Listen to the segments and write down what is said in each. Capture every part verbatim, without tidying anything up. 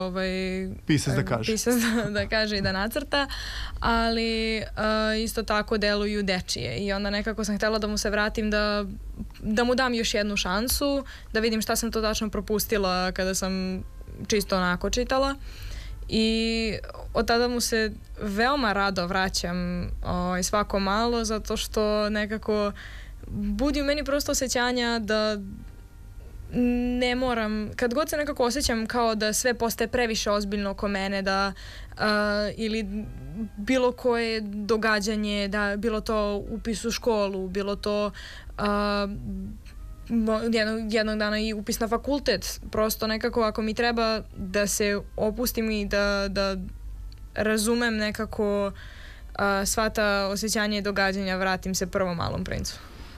ovaj, pisac da kaže. Pisac da, da kaže i da nacrta, ali uh, isto tako deluju dečije i onda nekako sam htjela da mu se vratim, da, da mu dam još jednu šansu, da vidim šta sam to tačno propustila kada sam čisto onako čitala. I od tada mu se veoma rado vraćam o, svako malo, zato što nekako budi u meni prosto osjećanja da ne moram, kad god se nekako osjećam kao da sve postaje previše ozbiljno oko mene, da uh, ili bilo koje događanje, da bilo to upis u školu, bilo to uh, jednog, jednog dana i upis na fakultet, prosto nekako ako mi treba da se opustim i da, da razumem nekako uh, sva ta osjećanja i događanja, vratim se prvo Malom princu.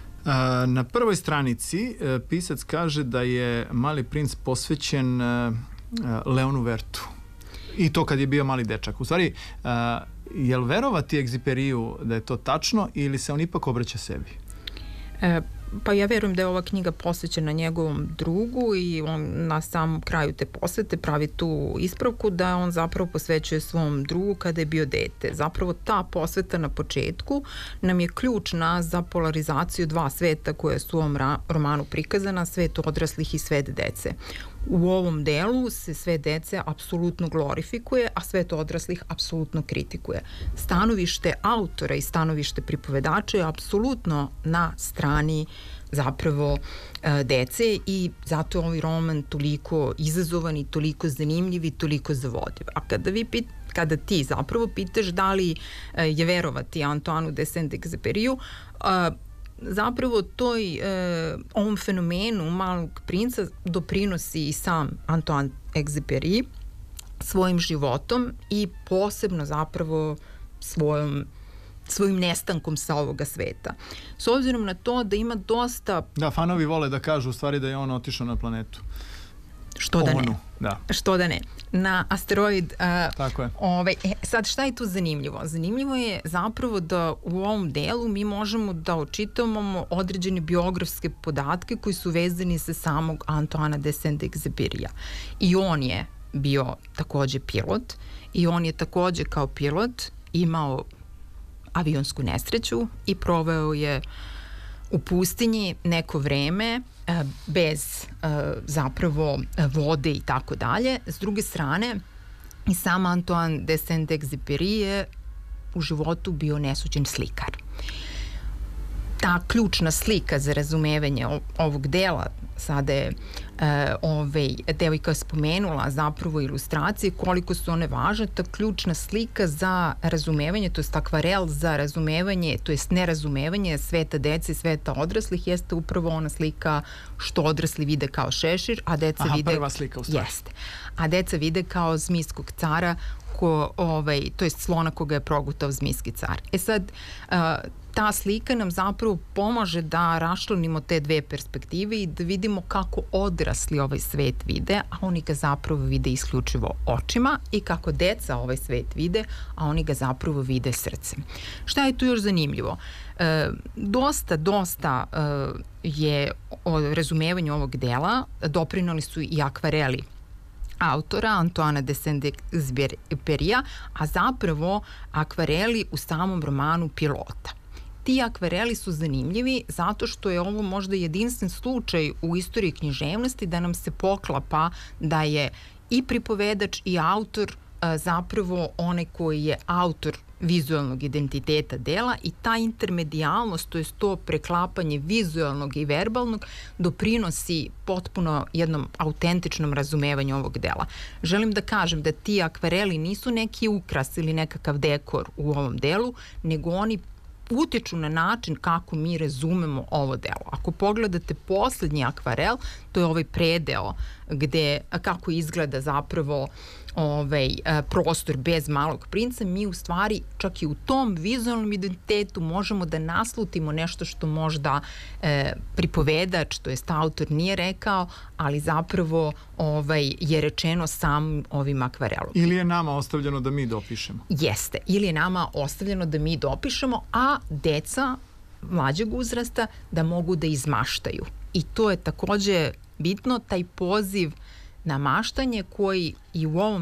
Na prvoj stranici pisac kaže da je Mali princ posvećen Leonu Vertu. I to kad je bio mali dečak. U stvari, je li verovati Egziperiju da je to tačno ili se on ipak obraća sebi? E, pa ja verujem da je ova knjiga posvećena njegovom drugu i on na samom kraju te posvete pravi tu ispravku da on zapravo posvećuje svom drugu kada je bio dete. Zapravo ta posveta na početku nam je ključna za polarizaciju dva sveta koje su u ovom romanu prikazana, svet odraslih i svet dece. U ovom delu se sve dece apsolutno glorifikuje, a svet odraslih apsolutno kritikuje. Stanovište autora i stanovište pripovedača je apsolutno na strani zapravo e, dece i zato je ovaj roman toliko izazovan i toliko zanimljiv i toliko zavodiv. A kada vi pit, kada ti zapravo pitaš da li e, je verovati Antoineu de Saint-Exupériju, e, zapravo toj, e, ovom fenomenu Malog princa doprinosi i sam Antoine Exupéry svojim životom i posebno zapravo svojom svojim nestankom sa ovoga sveta. S obzirom na to da ima dosta... Da, fanovi vole da kažu u stvari da je on otišao na planetu. Što da Onu, ne. Da. Što da ne. Na asteroid... Uh, Tako je. Ovaj, e, sad, šta je tu zanimljivo? Zanimljivo je zapravo da u ovom delu mi možemo da očitamo određene biografske podatke koji su vezani sa samog Antoina de Saint-Exupérija. I on je bio takođe pilot i on je takođe kao pilot imao avionsku nesreću i proveo je u pustinji neko vreme e, bez e, zapravo vode i tako dalje. S druge strane, i sam Antoine de Saint-Exupéry je u životu bio nesuđen slikar. Ta ključna slika za razumevanje ovog dela, sada je e, ovaj, devojka spomenula zapravo ilustracije, koliko su one važne, ta ključna slika za razumevanje, to je akvarel za razumevanje, to je nerazumevanje sveta dece i sveta odraslih, jeste upravo ona slika što odrasli vide kao šešir, a deca Aha, vide... prva slika u stvari. Jeste. A deca vide kao zmijskog cara, ko, ovaj, to je slona koga je progutao zmijski car. E sad, uh, ta slika nam zapravo pomaže da raščlanimo te dve perspektive i da vidimo kako odrasli ovaj svet vide, a oni ga zapravo vide isključivo očima, i kako deca ovaj svet vide, a oni ga zapravo vide srcem. Šta je tu još zanimljivo? E, dosta, dosta e, je o razumevanju ovog dela doprinali su i akvareli autora Antoina de Saint-Exupérija, a zapravo akvareli u samom romanu pilota. Ti akvareli su zanimljivi zato što je ovo možda jedinstven slučaj u istoriji književnosti da nam se poklapa da je i pripovedač i autor a, zapravo onaj koji je autor vizualnog identiteta dela, i ta intermedijalnost, to je to preklapanje vizualnog i verbalnog, doprinosi potpuno jednom autentičnom razumevanju ovog dela. Želim da kažem da ti akvareli nisu neki ukras ili nekakav dekor u ovom delu, nego oni utiču na način kako mi razumemo ovo delo. Ako pogledate poslednji akvarel, to je ovaj predeo gde, kako izgleda zapravo ovaj prostor bez Malog princa, mi u stvari čak i u tom vizualnom identitetu možemo da naslutimo nešto što možda e, pripovedač, to jest autor, nije rekao, ali zapravo ovaj, je rečeno sam ovim akvarelom. Ili je nama ostavljeno da mi dopišemo? Jeste, ili je nama ostavljeno da mi dopišemo, a deca mlađeg uzrasta da mogu da izmaštaju. I to je takođe bitno, taj poziv na maštanje koji i u ovom